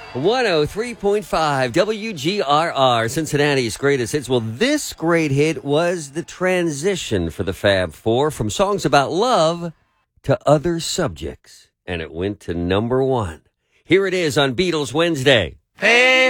103.5 WGRR, Cincinnati's greatest hits. Well, this great hit was the transition for the Fab Four from songs about love to other subjects. And it went to number one. Here it is on Beatles Wednesday. Hey!